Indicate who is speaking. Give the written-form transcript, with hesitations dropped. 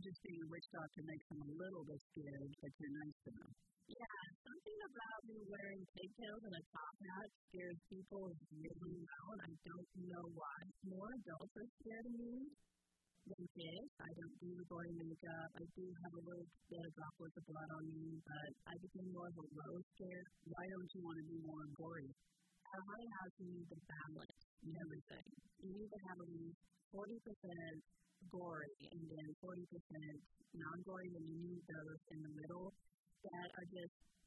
Speaker 1: just being a witch doctor makes them a little bit scared, but you're nice to them.
Speaker 2: Yeah, something about me wearing pigtails and a top hat scares people really well, and I don't know why. More adults are scared of me than kids. I don't do the gory makeup. I do have a little bit of droplets of blood on me, but I became more of a low scare.
Speaker 1: Why don't you want to be more gory?
Speaker 2: At my house, you need to balance everything. You need to have at least 40% gory and then 40% non-gory, and you need those in the middle that are just